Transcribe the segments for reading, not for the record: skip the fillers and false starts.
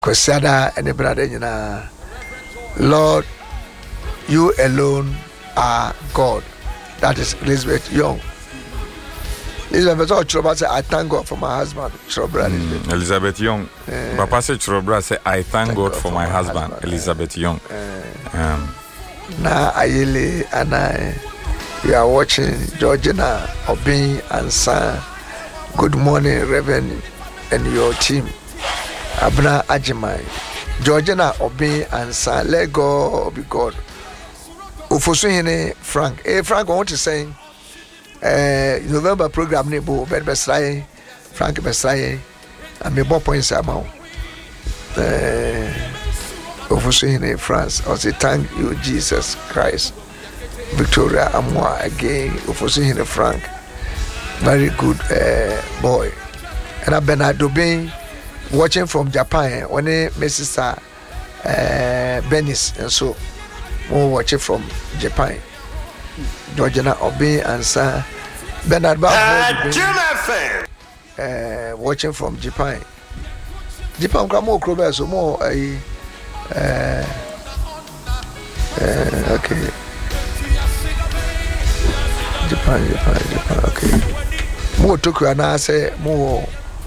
Kwesiada and the brother, Lord, you alone are God. That is Elizabeth Young. Elizabeth say, I thank God for my husband. Elizabeth Young. Papa said, say, I thank God for my husband. Elizabeth Young. Now, Ayele and we are watching Georgina Obin and Son. Good morning, Reverend, and your team. Abna Ajimai. Georgina Obin and Son. Let God be God. Ufosuhine Frank. Frank, I want to say, November program nebo Ben Besraye, Frank Besraye, and me 4 points amount. Ufosuhine France. I say thank you, Jesus Christ. Victoria Amwa again. Ufosuhine Frank. Very good boy. And I've been at Dubai watching from Japan when my sister Benis and so more watching from Japan. Georgina Obi and Sir Bernard watching from Japan. Japan come more closer, so more okay. Japan, okay. More Tokyo and I say more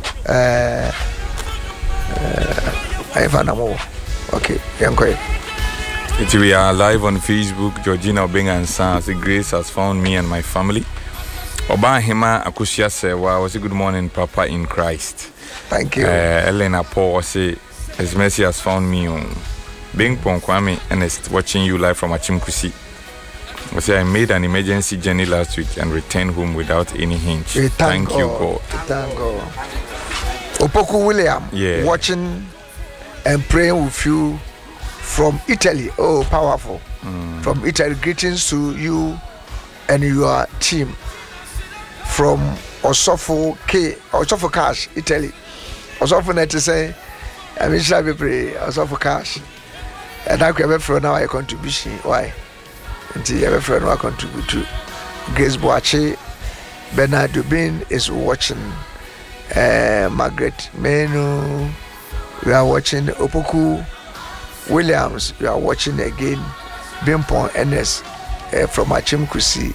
I found more. Okay, We are live on Facebook. Georgina Obing and Son. Grace has found me and my family. Oba Hima Akusia Sewa was a good morning, Papa in Christ. Thank you. Elena Paul was His mercy has found me. Bing Pong Kwame Ernest watching you live from Achimkusi. I made an emergency journey last week and returned home without any hinge. Thank you, God. Thank God. Opoku William, watching and praying with you from Italy. Oh, powerful. From Italy, greetings to you and your team. From Osofo Cash, Italy. Osofo Net to say, I mean, shall be pray, Osofo Cash. And I can have now a contribution. Why? Until you have a friend who contribute to Grace Boache. Bernard Dubin is watching. Margaret Menu, we are watching. Opoku Williams, we are watching again. Bimpon Ernest from Achimkusi.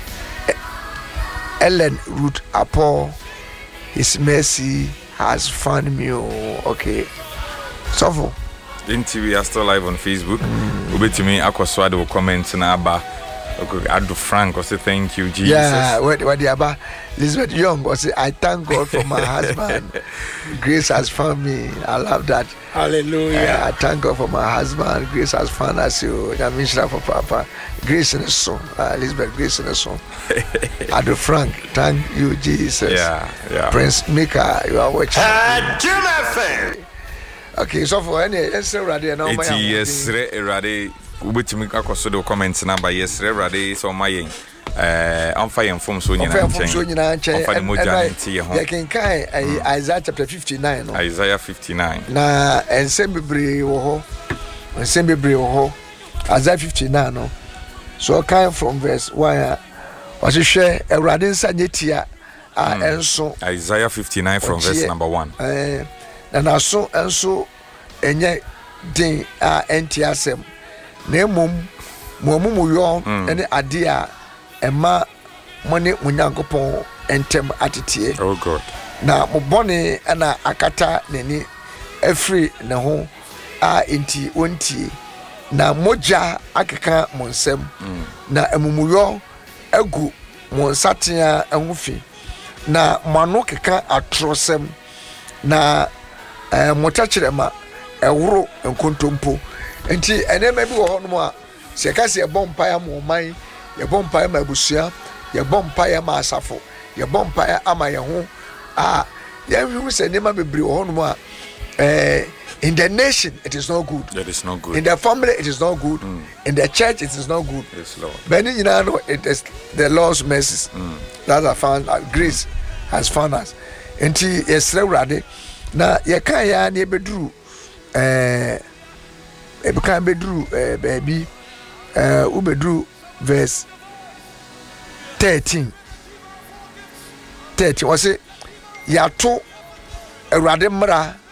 Ellen Ruth Apo, His mercy has found me. Okay, so we are still live on Facebook. To me, Aquaswad will comment na aba. Adu Frank will say thank you, Jesus. Yeah, what the aba? Elizabeth Young will say I thank God for my husband. Grace has found me. I love that. Hallelujah. I thank God for my husband. Grace has found us. You, for Papa. Grace in the song. Elizabeth, Grace in the song. Adu Frank, thank you, Jesus. Yeah. Prince Mika, you are watching. Okay, so for any ready now. Yes, ready. Which make a coso comments number. Yes, ready. So my I'm fire from so you can Isaiah chapter 59. Isaiah 59. Na ensemble wo ho. Isaiah 59 no. So kind from verse 1 was share Erade nsa nyetia enso. Isaiah 59 from verse number 1. Na so enso enye din enti asem. Na emom mo yo ene ade a ema mone munyankopon entem atete. Oh God. Na mo bone na akata neni afri ne ho enti onti na moja akeka mo nsem na emumuyo agu mo nsatea enhofi na mano keka atrosem na motachirema ewuro nkontompo enti enema bi wo ho no a se ka se bompaya mo man ye bompaya ma busia ye bompaya ma asafo ye bompaya ama ye ho ye hu se enema bebre wo ho no a in the nation it is not good. That is not good. In the family it is not good. In the church it is not good. Yes, Lord. But you know it is the Lord's mercies that I found. Grace has found us. Enti yesre urade na ye kan ya na ebeduru ebukan beduru baby ubeduru verse 13 was it yato urade mra